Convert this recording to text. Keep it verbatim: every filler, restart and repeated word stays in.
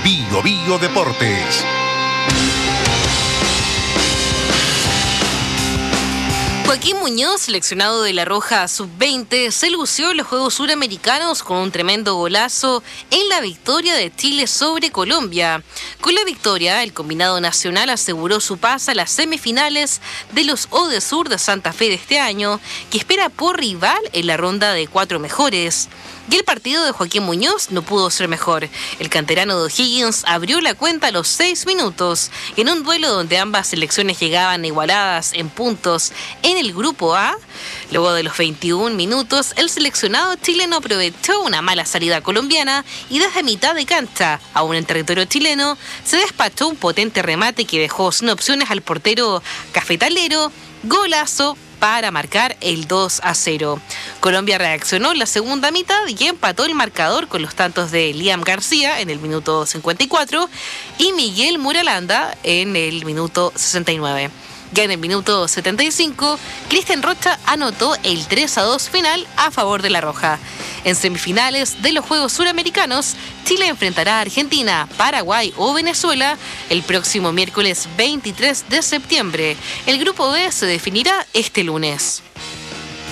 Bio Bio Deportes. Joaquín Muñoz, seleccionado de la Roja sub veinte, se lució en los Juegos Suramericanos con un tremendo golazo en la victoria de Chile sobre Colombia. Con la victoria, el combinado nacional aseguró su pase a las semifinales de los Odesur de Santa Fe de este año, que espera por rival en la ronda de cuatro mejores. Y el partido de Joaquín Muñoz no pudo ser mejor. El canterano de O'Higgins abrió la cuenta a los seis minutos en un duelo donde ambas selecciones llegaban igualadas en puntos en el grupo A. Luego de los veintiún minutos, el seleccionado chileno aprovechó una mala salida colombiana y desde mitad de cancha, aún en territorio chileno, se despachó un potente remate que dejó sin opciones al portero cafetalero. Golazo para marcar el dos a cero. Colombia reaccionó en la segunda mitad y empató el marcador con los tantos de Liam García en el minuto cincuenta y cuatro y Miguel Muralanda en el minuto sesenta y nueve. Ya en el minuto setenta y cinco, Cristian Rocha anotó el tres a dos final a favor de la Roja. En semifinales de los Juegos Suramericanos, Chile enfrentará a Argentina, Paraguay o Venezuela el próximo miércoles veintitrés de septiembre. El grupo B se definirá este lunes.